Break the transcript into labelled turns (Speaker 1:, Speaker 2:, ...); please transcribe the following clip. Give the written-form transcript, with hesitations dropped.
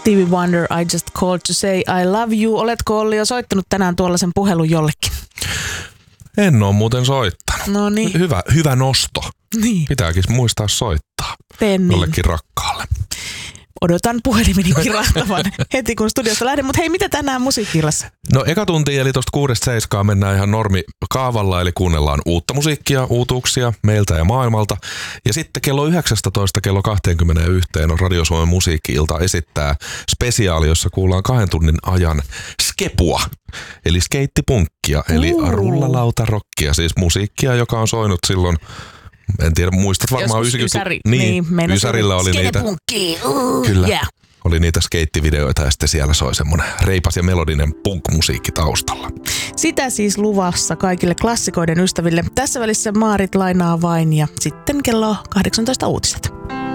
Speaker 1: Stevie Wonder, I just called to say I love you. Oletko Olli jo soittanut tänään tuollaisen puhelun jollekin?
Speaker 2: En ole muuten soittanut.
Speaker 1: No niin.
Speaker 2: Hyvä nosto.
Speaker 1: Niin.
Speaker 2: Pitääkin muistaa soittaa jollekin rakkaalle.
Speaker 1: Odotan puhelimeni kirahtavan heti kun studiosta lähden, mutta hei, mitä tänään musiikki-illassa?
Speaker 2: No eka tunti eli tuosta 6-7 mennään ihan normikaavalla, eli kuunnellaan uutta musiikkia, uutuuksia meiltä ja maailmalta. Ja sitten kello 19 kello 21 on Radio Suomen musiikki-ilta esittää spesiaali, jossa kuullaan 2 tunnin ajan skepua, eli skeittipunkkia, eli rullalautarokia, siis musiikkia, joka on soinut silloin. En tiedä, muistat varmaan 90... Niin, Ysärillä oli niitä. Kyllä, yeah. Oli niitä skeittivideoita ja sitten siellä soi semmoinen reipas ja melodinen punk-musiikki taustalla.
Speaker 1: Sitä siis luvassa kaikille klassikoiden ystäville. Tässä välissä Maarit lainaa vain ja sitten kello 18 uutiset.